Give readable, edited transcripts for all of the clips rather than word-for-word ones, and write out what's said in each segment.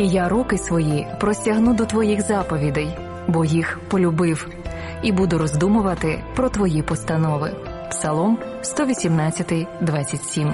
І я руки свої простягну до твоїх заповідей, бо їх полюбив, і буду роздумувати про твої постанови. Псалом 118, 27.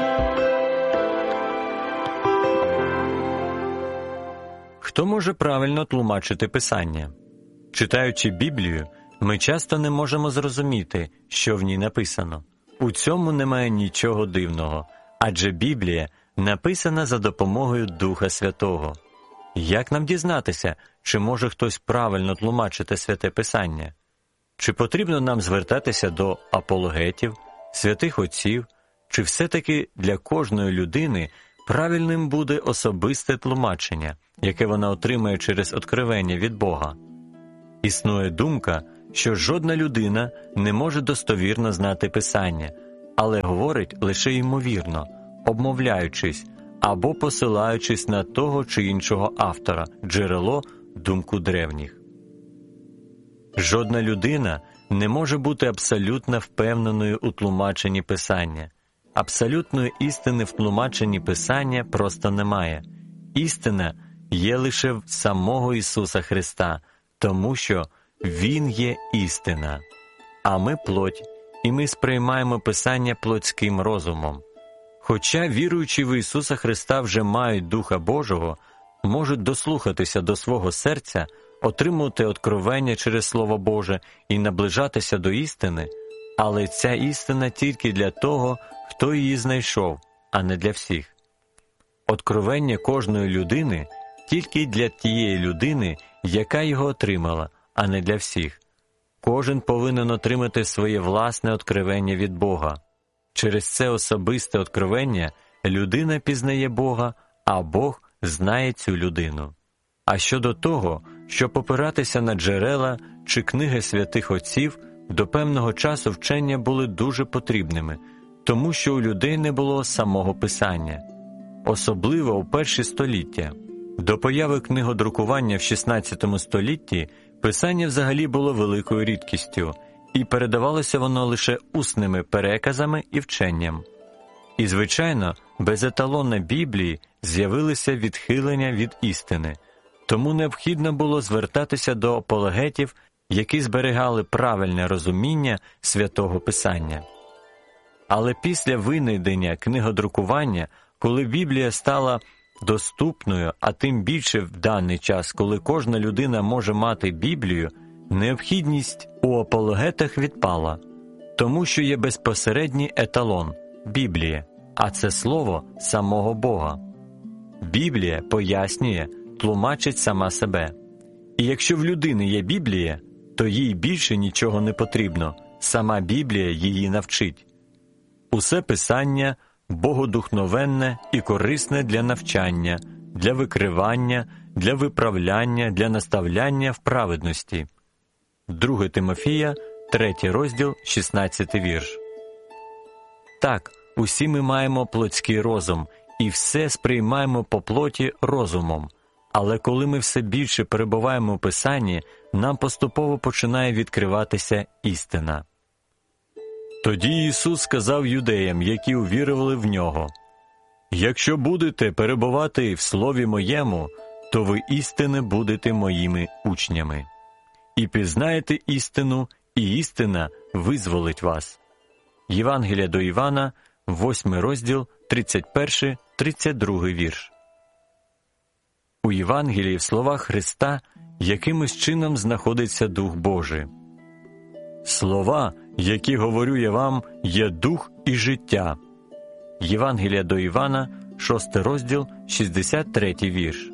Хто може правильно тлумачити Писання? Читаючи Біблію, ми часто не можемо зрозуміти, що в ній написано. У цьому немає нічого дивного, адже Біблія написана за допомогою Духа Святого. Як нам дізнатися, чи може хтось правильно тлумачити Святе Писання? Чи потрібно нам звертатися до апологетів, святих отців, чи все-таки для кожної людини правильним буде особисте тлумачення, яке вона отримає через откровення від Бога? Існує думка, що жодна людина не може достовірно знати Писання, але говорить лише ймовірно, обмовляючись або посилаючись на того чи іншого автора, джерело, думку древніх. Жодна людина не може бути абсолютно впевненою у тлумаченні Писання. Абсолютної істини в тлумаченні Писання просто немає. Істина є лише в самого Ісуса Христа, тому що Він є істина. А ми плоть, і ми сприймаємо Писання плотським розумом. Хоча віруючі в Ісуса Христа вже мають Духа Божого, можуть дослухатися до свого серця, отримувати откровення через Слово Боже і наближатися до істини, але ця істина тільки для того, хто її знайшов, а не для всіх. Откровення кожної людини тільки для тієї людини, яка його отримала, а не для всіх. Кожен повинен отримати своє власне откровення від Бога. Через це особисте откровення людина пізнає Бога, а Бог знає цю людину. А щодо того, щоб опиратися на джерела чи книги святих отців, до певного часу вчення були дуже потрібними, тому що у людей не було самого Писання. Особливо у перші століття. До появи книгодрукування в 16 столітті Писання взагалі було великою рідкістю, і передавалося воно лише усними переказами і вченням. І, звичайно, без еталона Біблії з'явилися відхилення від істини, тому необхідно було звертатися до апологетів, які зберігали правильне розуміння Святого Писання. Але після винайдення книгодрукування, коли Біблія стала доступною, а тим більше в даний час, коли кожна людина може мати Біблію, необхідність у апологетах відпала, тому що є безпосередній еталон – Біблія, а це слово самого Бога. Біблія пояснює, тлумачить сама себе. І якщо в людини є Біблія, то їй більше нічого не потрібно, сама Біблія її навчить. Усе Писання богодухновенне і корисне для навчання, для викривання, для виправляння, для наставляння в праведності. 2 Тимофія, 3 розділ, 16 вірш. Так, усі ми маємо плотський розум, і все сприймаємо по плоті розумом. Але коли ми все більше перебуваємо в Писанні, нам поступово починає відкриватися істина. Тоді Ісус сказав юдеям, які увірували в Нього: «Якщо будете перебувати в Слові Моєму, то ви істинно будете Моїми учнями. І пізнаєте істину, і істина визволить вас». Євангелія до Івана, 8 розділ, 31-32 вірш. У Євангелії в словах Христа якимось чином знаходиться Дух Божий. «Слова, які говорю я вам, є дух і життя». Євангелія до Івана, 6 розділ, 63 вірш.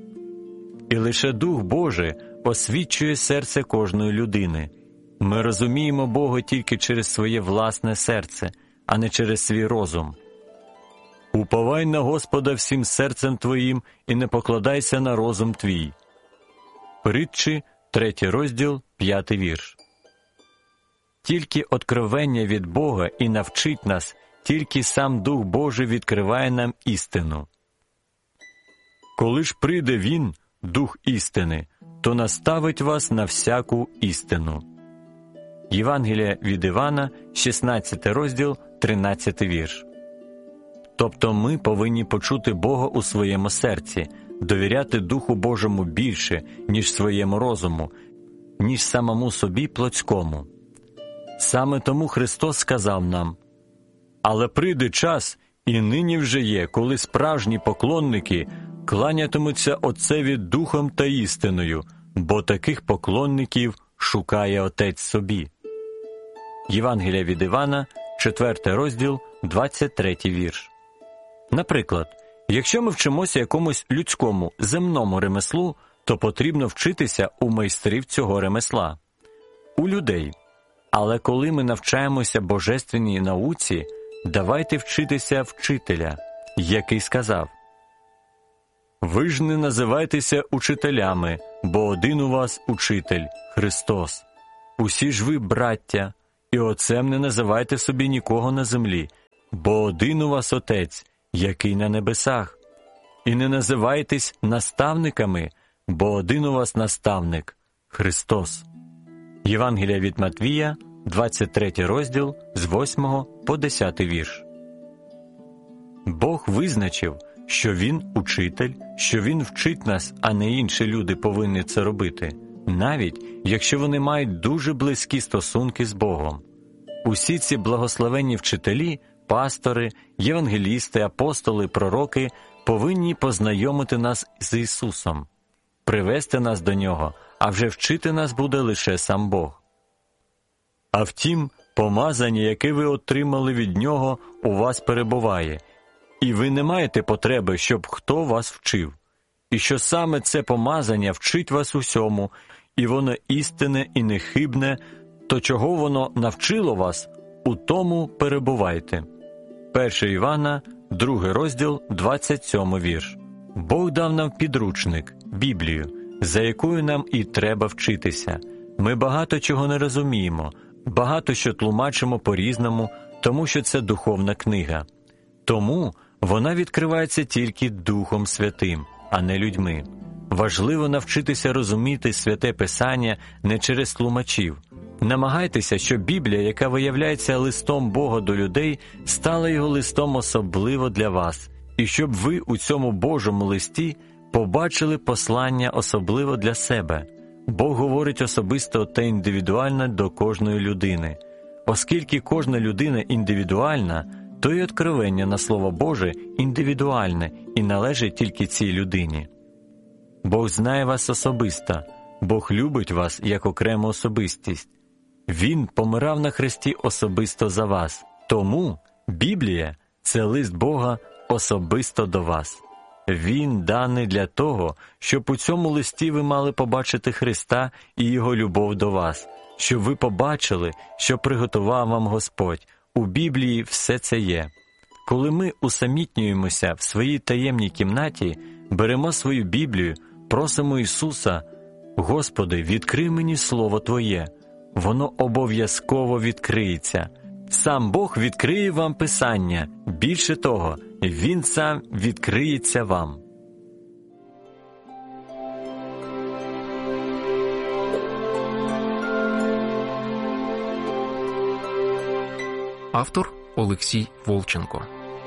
І лише Дух Божий освічує серце кожної людини. Ми розуміємо Бога тільки через своє власне серце, а не через свій розум. «Уповай на Господа всім серцем твоїм і не покладайся на розум твій». Притчі, 3 розділ, 5 вірш. Тільки откровення від Бога і навчить нас, тільки сам Дух Божий відкриває нам істину. Коли ж прийде Він, Дух істини, то наставить вас на всяку істину. Євангелія від Івана, 16 розділ, 13 вірш. Тобто ми повинні почути Бога у своєму серці, довіряти Духу Божому більше, ніж своєму розуму, ніж самому собі плотському. Саме тому Христос сказав нам: «Але прийде час, і нині вже є, коли справжні поклонники кланятимуться Отцеві Духом та істиною, бо таких поклонників шукає Отець собі». Євангелія від Івана, 4 розділ, 23 вірш. Наприклад, якщо ми вчимося якомусь людському, земному ремеслу, то потрібно вчитися у майстрів цього ремесла, у людей. Але коли ми навчаємося божественній науці, давайте вчитися вчителя, який сказав: «Ви ж не називайтеся учителями, бо один у вас учитель – Христос. Усі ж ви браття, і отцем не називайте собі нікого на землі, бо один у вас Отець, який на небесах. І не називайтесь наставниками, бо один у вас наставник – Христос». Євангелія від Матвія, 23 розділ, з 8 по 10 вірш. Бог визначив, що Він учитель, що Він вчить нас, а не інші люди повинні це робити, навіть якщо вони мають дуже близькі стосунки з Богом. Усі ці благословенні вчителі, пастори, євангелісти, апостоли, пророки повинні познайомити нас з Ісусом, привести нас до Нього, а вже вчити нас буде лише сам Бог. А втім, помазання, яке ви отримали від Нього, у вас перебуває, і ви не маєте потреби, щоб хто вас вчив. І що саме це помазання вчить вас усьому, і воно істинне і нехибне, то чого воно навчило вас, у тому перебувайте. 1 Івана, 2 розділ, 27 вірш. Бог дав нам підручник, Біблію, за якою нам і треба вчитися. Ми багато чого не розуміємо, багато що тлумачимо по-різному, тому що це духовна книга. Тому вона відкривається тільки Духом Святим, а не людьми. Важливо навчитися розуміти Святе Писання не через тлумачів. Намагайтеся, щоб Біблія, яка виявляється листом Бога до людей, стала його листом особливо для вас, і щоб ви у цьому Божому листі побачили послання особливо для себе. Бог говорить особисто та індивідуально до кожної людини. Оскільки кожна людина індивідуальна, то й откровення на Слово Боже індивідуальне і належить тільки цій людині. Бог знає вас особисто, Бог любить вас як окрему особистість. Він помирав на хресті особисто за вас. Тому Біблія – це лист Бога особисто до вас. Він даний для того, щоб у цьому листі ви мали побачити Христа і Його любов до вас, щоб ви побачили, що приготував вам Господь. У Біблії все це є. Коли ми усамітнюємося в своїй таємній кімнаті, беремо свою Біблію, просимо Ісуса: «Господи, відкрий мені Слово Твоє». Воно обов'язково відкриється. Сам Бог відкриє вам Писання. Більше того, Він сам відкриється вам. Автор Олексій Волченко.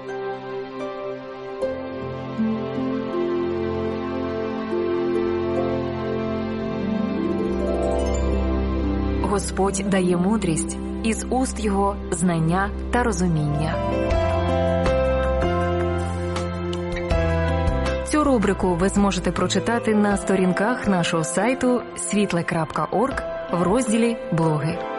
Господь дає мудрість, із уст Його знання та розуміння. Цю рубрику ви зможете прочитати на сторінках нашого сайту світле.орг в розділі «Блоги».